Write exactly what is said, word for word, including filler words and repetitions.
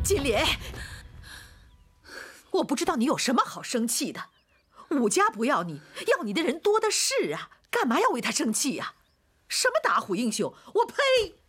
金莲，我不知道你有什么好生气的。武家不要你，要你的人多的是啊，干嘛要为他生气呀？什么打虎英雄，我呸！